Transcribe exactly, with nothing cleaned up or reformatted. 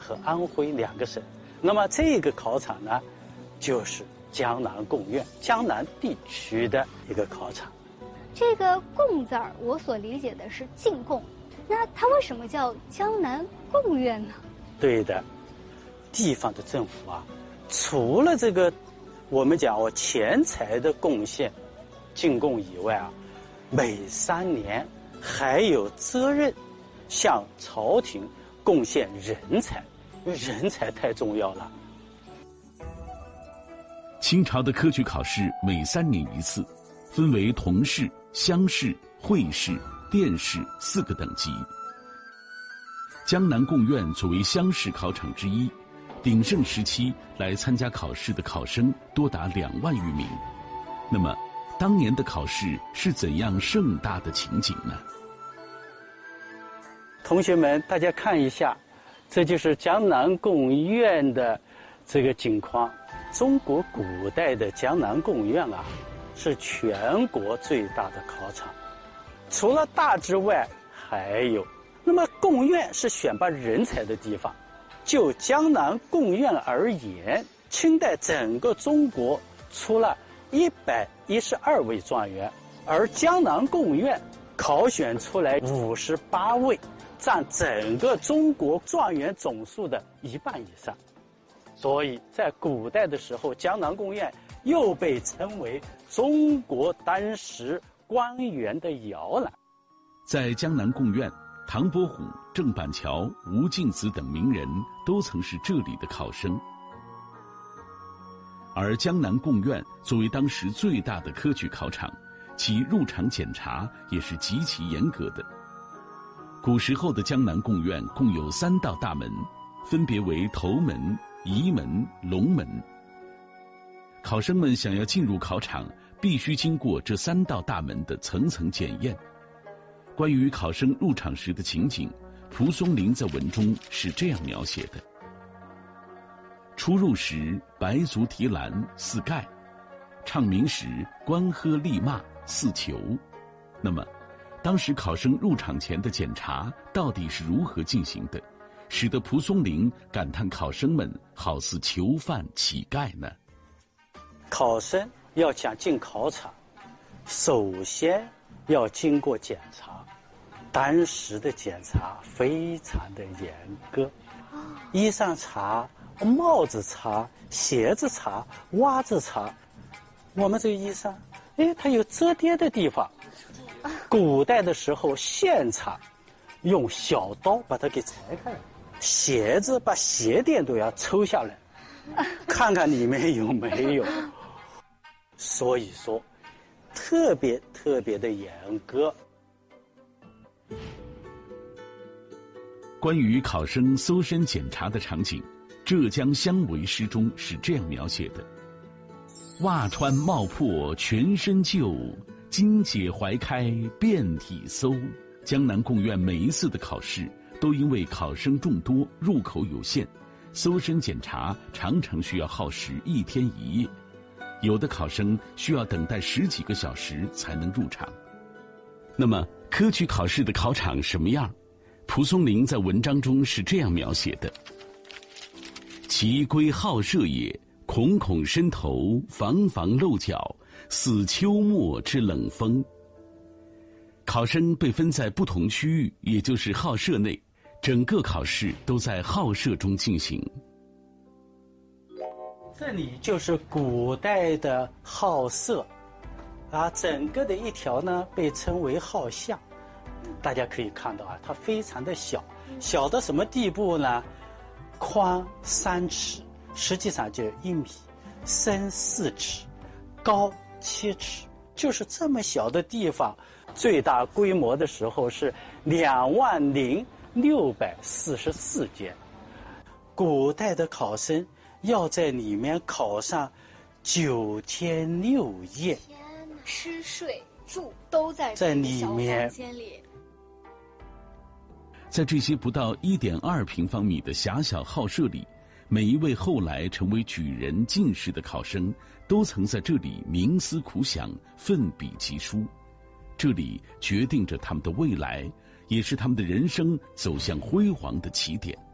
和安徽两个省。那么这个考场呢，就是江南贡院，江南地区的一个考场。 这个“贡”字儿，我所理解的是进贡，那它为什么叫江南贡院呢？ 对的，地方的政府啊，除了这个我们讲哦钱财的贡献、进贡以外啊，每三年还有责任向朝廷贡献人才，因为人才太重要了。 清朝的科举考试每三年一次，分为同试、乡试、会试、殿试四个等级。江南贡院作为乡试考场之一，鼎盛时期来参加考试的考生多达两万余名。那么，当年的考试是怎样盛大的情景呢？ 同学们，大家看一下，这就是江南贡院的这个景况。中国古代的江南贡院啊，是全国最大的考场，除了大之外，还有。那么贡院是选拔人才的地方。就江南贡院而言，清代整个中国出了一百一十二位状元，而江南贡院考选出来五十八位，占整个中国状元总数的一半以上。所以在古代的时候，江南贡院又被称为中国当时官员的摇篮。 在江南贡院，唐伯虎、郑板桥、吴敬梓等名人都曾是这里的考生。而江南贡院作为当时最大的科举考场，其入场检查也是极其严格的。古时候的江南贡院共有三道大门，分别为头门、仪门、龙门。考生们想要进入考场，必须经过这三道大门的层层检验。关于考生入场时的情景，蒲松龄在文中是这样描写的：初入时，白足提篮四盖；唱名时，观喝立骂四球。那么，当时考生入场前的检查到底是如何进行的，使得蒲松龄感叹考生们好似囚犯乞丐呢？ 考生要想进考场，首先要经过检查，当时的检查非常的严格，衣裳查，帽子查，鞋子查，袜子查。我们这个衣裳，哎，它有折叠的地方。古代的时候现查，用小刀把它给裁开了。鞋子把鞋垫都要抽下来，看看里面有没有。所以说，特别特别的严格。 关于考生搜身检查的场景，浙江乡维诗中是这样描写的：袜穿帽破全身旧，襟解怀开遍体搜。江南贡院每一次的考试都因为考生众多，入口有限，搜身检查常常需要耗时一天一夜，有的考生需要等待十几个小时才能入场。那么科举考试的考场什么样？蒲松龄在文章中是这样描写的：其归好射也，孔孔伸头，房房露脚，似秋末之冷风。考生被分在不同区域，也就是号舍内，整个考试都在号舍中进行。 这里就是古代的号舍，啊，整个的一条呢被称为号巷。大家可以看到啊，它非常的小，小到什么地步呢？宽三尺，实际上就一米，深四尺，高七尺，就是这么小的地方。最大规模的时候是两万零六百四十四间。古代的考生要在里面考上九天六夜， 天哪，吃睡住都在在里面。 在这些不到 一点二平方米的狭小号舍里，每一位后来成为举人进士的考生都曾在这里冥思苦想，奋笔疾书。这里决定着他们的未来，也是他们的人生走向辉煌的起点。